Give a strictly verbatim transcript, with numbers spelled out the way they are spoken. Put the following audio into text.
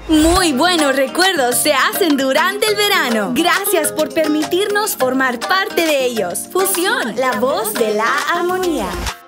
Muy buenos recuerdos se hacen durante el verano. Gracias por permitirnos formar parte de ellos. Fusión, la voz de la armonía.